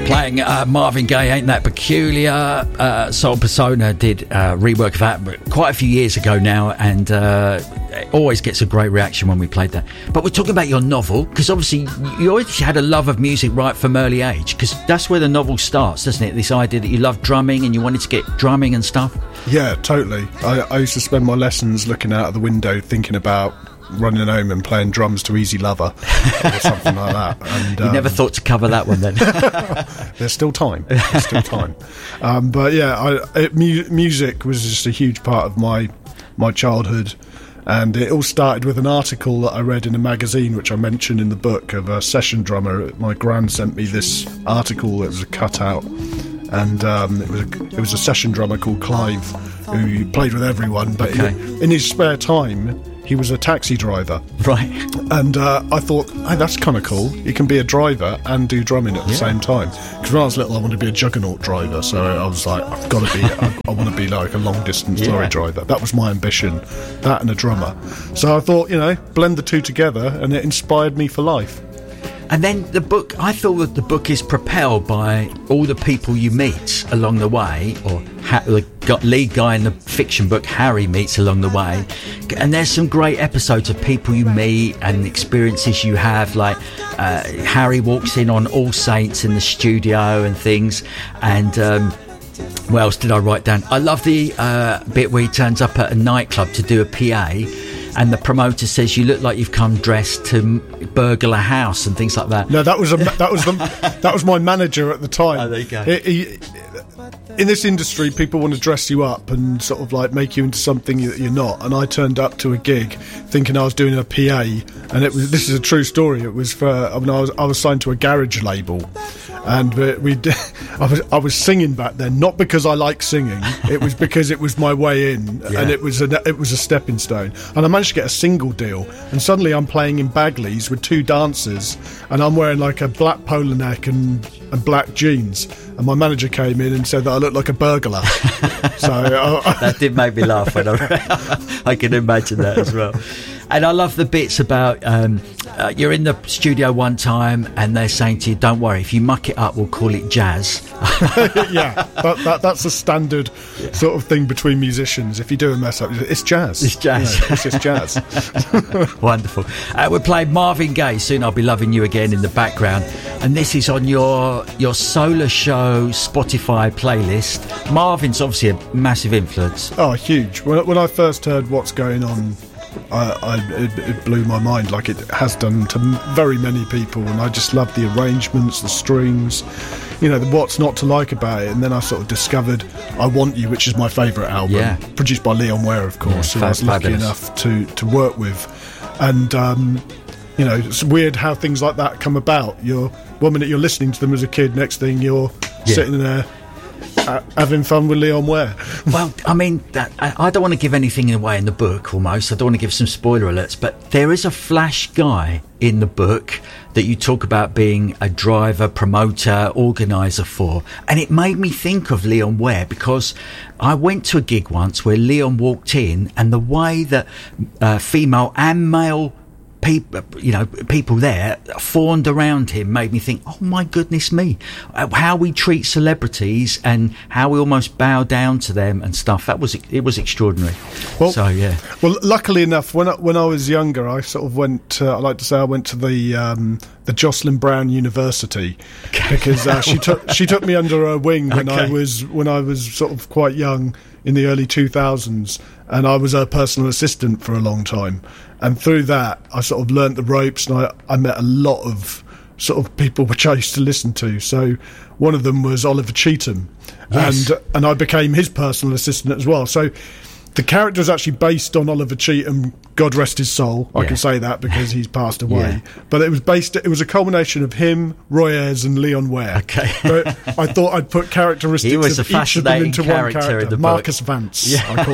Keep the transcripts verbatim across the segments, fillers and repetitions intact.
Playing uh, Marvin Gaye, Ain't That Peculiar. uh, Soul Persona did a rework of that but quite a few years ago now, and uh, it always gets a great reaction when we played that. But we're talking about your novel, because obviously you always had a love of music right from early age, because that's where the novel starts, doesn't it? This idea that you love drumming and you wanted to get drumming and stuff. Yeah, totally. I, I used to spend my lessons looking out of the window thinking about running home and playing drums to Easy Lover or something like that. And you um, never thought to cover that one then? There's still time. There's still time. Um, but yeah, I, it, mu- music was just a huge part of my my childhood, and it all started with an article that I read in a magazine, which I mentioned in the book, of a session drummer. My gran sent me this article that was a cutout, and um, it was a, it was a session drummer called Clive who played with everyone, but okay. in, in his spare time he was a taxi driver. Right. And uh, I thought, hey, that's kind of cool. You can be a driver and do drumming at the yeah. same time. Because when I was little, I wanted to be a Juggernaut driver. So I was like, I've got to be, I, I want to be like a long-distance yeah. lorry driver. That was my ambition, that and a drummer. So I thought, you know, blend the two together, and it inspired me for life. And then the book, I feel that the book is propelled by all the people you meet along the way, or ha- the lead guy in the fiction book, Harry, meets along the way. And there's some great episodes of people you meet and experiences you have, like uh, Harry walks in on All Saints in the studio and things. And um, what else did I write down? I love the uh, bit where he turns up at a nightclub to do a P A, and the promoter says, you look like you've come dressed to burgle a house and things like that. No, that was a, that was the, that was my manager at the time. Oh, there you go. He, he, in this industry, people want to dress you up and sort of like make you into something that you're not. And I turned up to a gig thinking I was doing a P A, and it was, this is a true story. It was for, I mean, I was I was signed to a garage label, and we, we I was I was singing back then, not because I like singing. It was because it was my way in, yeah. and it was a it was a stepping stone. And I managed to get a single deal, and suddenly I'm playing in Bagley's with two dancers, and I'm wearing like a black polo neck and and black jeans. And my manager came in and said that I looked like a burglar. So uh, that did make me laugh when I, I can imagine that as well. And I love the bits about um, uh, you're in the studio one time and they're saying to you, don't worry, if you muck it up, we'll call it jazz. Yeah, that, that, that's a standard yeah. sort of thing between musicians. If you do a mess up, it's jazz. It's jazz. You know, it's just jazz. Wonderful. Uh, we're playing Marvin Gaye, Soon I'll Be Loving You Again, in the background. And this is on your, your Solar Show Spotify playlist. Marvin's obviously a massive influence. Oh, huge. When, when I first heard What's Going On, I, I, it, it blew my mind, like it has done to very many people, and I just love the arrangements, the strings, you know, the what's not to like about it. And then I sort of discovered I Want You, which is my favourite album, yeah. produced by Leon Ware, of course, yeah, who I was lucky enough to, to work with. And um, you know, it's weird how things like that come about. You're one minute you're listening to them as a kid, next thing you're yeah. sitting there Uh, having fun with Leon Ware. Well, I mean, that, I, I don't want to give anything away in the book, almost. I don't want to give some spoiler alerts, but there is a flash guy in the book that you talk about being a driver, promoter, organiser for, and it made me think of Leon Ware, because I went to a gig once where Leon walked in, and the way that uh, female and male people, you know, people there fawned around him made me think, oh my goodness me, how we treat celebrities and how we almost bow down to them and stuff. That was it was extraordinary. Well, so yeah. Well, luckily enough, when I, when I was younger, I sort of went. Uh, I like to say I went to the um, the Jocelyn Brown University, okay. because uh, she took she took me under her wing when okay. I was when I was sort of quite young in the early two thousands, and I was her personal assistant for a long time. And through that, I sort of learnt the ropes, and I, I met a lot of sort of people which I used to listen to. So one of them was Oliver Cheetham, yes. and and I became his personal assistant as well. So the character is actually based on Oliver Cheetham, God rest his soul. I yeah. can say that because he's passed away. Yeah. But it was based. It was a culmination of him, Roy Ayers, and Leon Ware. Okay. But I thought I'd put characteristics he was of a each of them into one character. In the Marcus book. Vance, yeah. I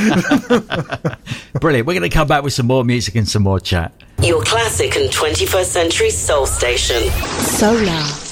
called him. Brilliant. We're going to come back with some more music and some more chat. Your classic and twenty-first century soul station. Solar.